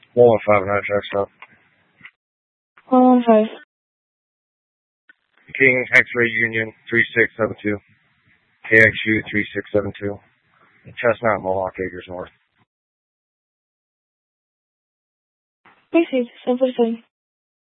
115 on that track stop. 115. King X-Ray Union 3672. KXU 3672. Chestnut, Mohawk Acres North. Received. 747.